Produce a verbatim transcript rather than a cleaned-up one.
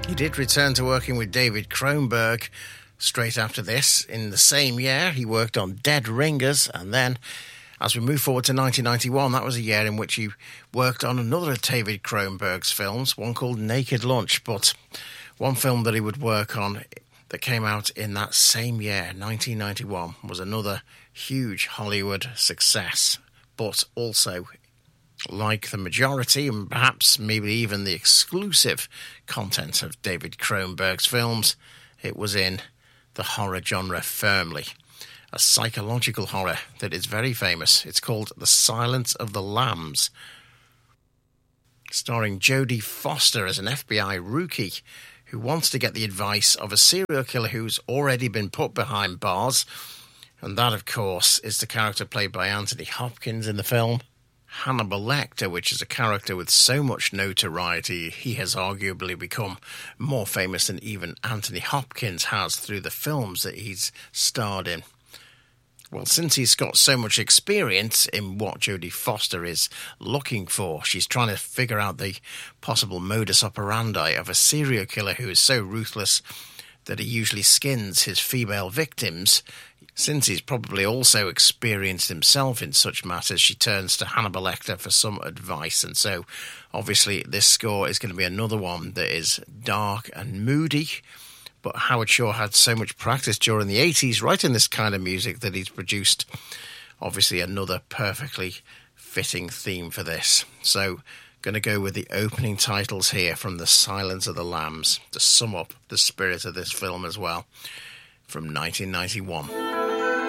He did return to working with David Cronenberg straight after this. In the same year, he worked on Dead Ringers, and then, as we move forward to nineteen ninety-one, that was a year in which he worked on another of David Cronenberg's films, one called Naked Lunch. But one film that he would work on that came out in that same year, nineteen ninety-one, was another huge Hollywood success, but also, like the majority, and perhaps maybe even the exclusive content of David Cronenberg's films, it was in the horror genre firmly. A psychological horror that is very famous. It's called The Silence of the Lambs, starring Jodie Foster as an F B I rookie who wants to get the advice of a serial killer who's already been put behind bars. And that, of course, is the character played by Anthony Hopkins in the film. Hannibal Lecter, which is a character with so much notoriety, he has arguably become more famous than even Anthony Hopkins has through the films that he's starred in. Well, since he's got so much experience in what Jodie Foster is looking for, she's trying to figure out the possible modus operandi of a serial killer who is so ruthless that he usually skins his female victims. Since he's probably also experienced himself in such matters, she turns to Hannibal Lecter for some advice. And so, obviously, this score is going to be another one that is dark and moody. But Howard Shore had so much practice during the eighties writing this kind of music that he's produced, obviously, another perfectly fitting theme for this. So, going to go with the opening titles here from The Silence of the Lambs to sum up the spirit of this film as well, from nineteen ninety-one.